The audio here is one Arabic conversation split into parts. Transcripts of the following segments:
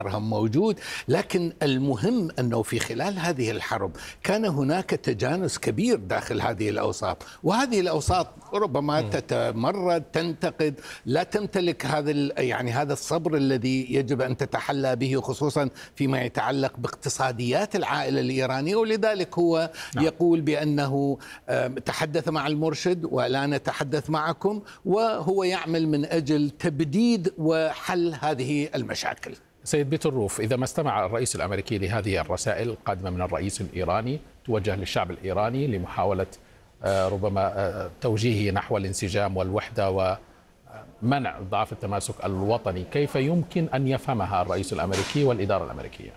موجود. لكن المهم أنه في خلال هذه الحرب كان هناك تجانس كبير داخل هذه الأوساط، وهذه الأوساط ربما تتمرد، تنتقد، لا تمتلك هذا الصبر الذي يجب أن تتحلى به، خصوصا فيما يتعلق باقتصاديات العائلة الإيرانية. ولذلك هو يقول بأنه تحدث مع المرشد ولا نتحدث معكم، وهو يعمل من أجل تبديد وحل هذه المشاكل. سيد بيتروف، إذا ما استمع الرئيس الأمريكي لهذه الرسائل القادمة من الرئيس الإيراني توجه للشعب الإيراني لمحاولة ربما توجيهه نحو الانسجام والوحدة ومنع ضعف التماسك الوطني، كيف يمكن أن يفهمها الرئيس الأمريكي والإدارة الأمريكية؟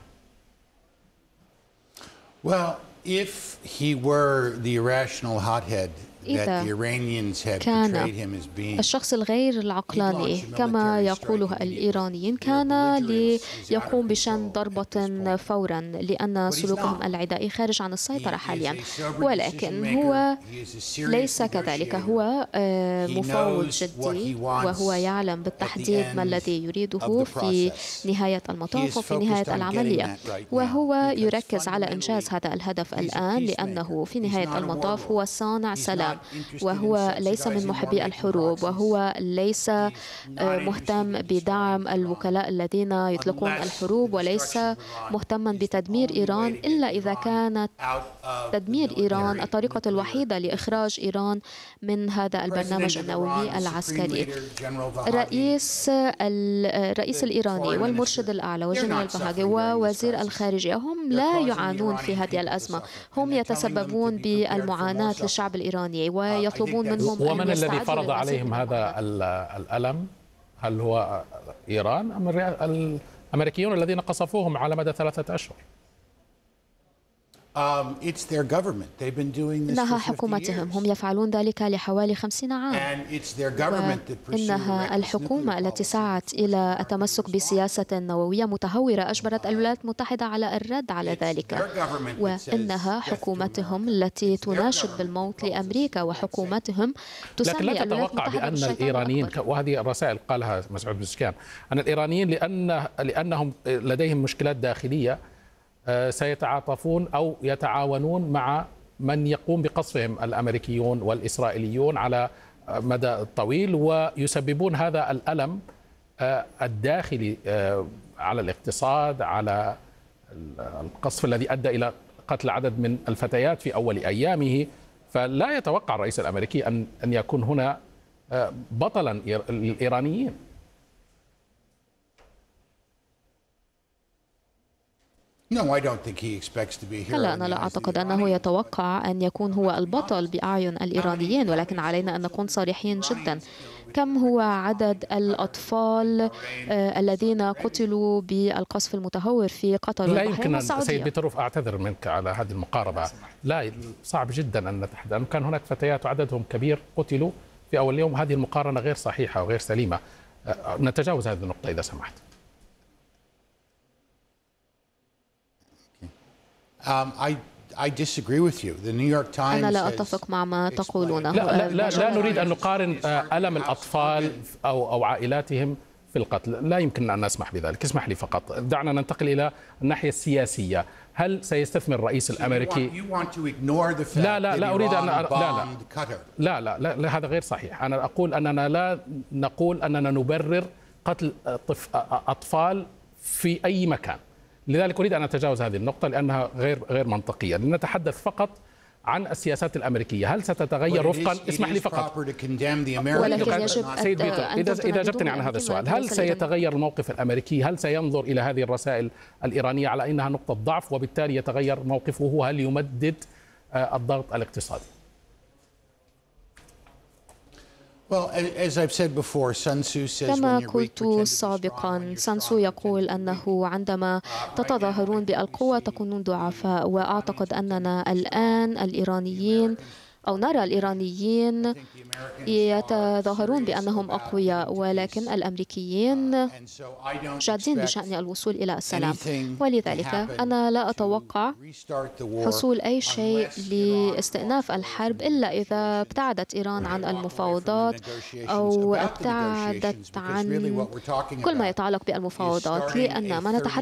Well, if he were the irrational hothead إذا كان الشخص الغير العقلاني كما يقوله الإيرانيين كان ليقوم بشن ضربة فورا، لأن سلوكهم العدائي خارج عن السيطرة حاليا. ولكن هو ليس كذلك، هو مفاوض جدي، وهو يعلم بالتحديد ما الذي يريده في نهاية المطاف وفي نهاية العملية، وهو يركز على إنجاز هذا الهدف الآن، لأنه في نهاية المطاف هو صانع سلام، وهو ليس من محبي الحروب، وهو ليس مهتم بدعم الوكلاء الذين يطلقون الحروب، وليس مهتما بتدمير إيران إلا إذا كانت تدمير إيران الطريقة الوحيدة لإخراج إيران من هذا البرنامج النووي العسكري. الرئيس الإيراني والمرشد الأعلى والجنرال بهاغي ووزير الخارجية هم لا يعانون في هذه الأزمة، هم يتسببون بالمعاناة للشعب الإيراني ويطلبون منهم أن ومن الذي فرض عليهم هذا الألم؟ هل هو إيران أم الأمريكيون الذين قصفوهم على مدى 3 أشهر؟ إنها حكومتهم، هم يفعلون ذلك لحوالي 50 عام، وإنها الحكومة التي سعت إلى التمسك بسياسة نووية متهورة أجبرت الولايات المتحدة على الرد على ذلك، وإنها حكومتهم التي تناشد بالموت لأمريكا، وحكومتهم تسمي لكن لا تتوقع بأن الإيرانيين، وهذه الرسائل قالها مسعود بزكان، أن الإيرانيين لأنهم لديهم مشكلات داخلية سيتعاطفون أو يتعاونون مع من يقوم بقصفهم الأمريكيون والإسرائيليون على مدى طويل، ويسببون هذا الألم الداخلي على الاقتصاد، على القصف الذي أدى إلى قتل عدد من الفتيات في أول أيامه. فلا يتوقع الرئيس الأمريكي أن يكون هنا بطلا للإيرانيين. لا، أنا لا أعتقد أنه يتوقع أن يكون هو البطل بأعين الإيرانيين، ولكن علينا أن نكون صريحين جدا. كم هو عدد الأطفال الذين قتلوا بالقصف المتهور في قطر لا يمكن سيد بيتروف، أعتذر منك على هذه المقاربة، لا صعب جدا أن نتحدث. كان هناك فتيات وعددهم كبير قتلوا في أول يوم، هذه المقارنة غير صحيحة وغير سليمة. نتجاوز هذه النقطة إذا سمحت. أنا لا أتفق مع ما تقولونه. لا نريد أن نقارن ألم الأطفال أو عائلاتهم في القتل، لا يمكن أن نسمح بذلك. اسمح لي فقط، دعنا ننتقل إلى الناحية السياسية. هل سيستثمر الرئيس الأمريكي؟ لا أريد أن لا هذا غير صحيح. أنا أقول أننا لا نقول أننا نبرر قتل أطفال في أي مكان، لذلك أريد أن أتجاوز هذه النقطة لأنها غير منطقية. لنتحدث فقط عن السياسات الأمريكية، هل ستتغير وفقا، اسمح لي فقط، ولكن سيد بيتر إذا أجبتني عن هذا السؤال، هل سيتغير الموقف الأمريكي؟ هل سينظر إلى هذه الرسائل الإيرانية على أنها نقطة ضعف وبالتالي يتغير موقفه؟ هل يمدد الضغط الاقتصادي؟ كما قلت سابقا، سانسو يقول أنه عندما تتظاهرون بالقوة تكونون ضعفاء، وأعتقد أننا الآن الإيرانيين أو نرى الإيرانيين يتظاهرون بأنهم أقوياء، ولكن الأمريكيين جادين بشأن الوصول إلى السلام. ولذلك أنا لا أتوقع حصول أي شيء لاستئناف الحرب إلا إذا ابتعدت إيران عن المفاوضات أو ابتعدت عن كل ما يتعلق بالمفاوضات، لأن ما نتحدث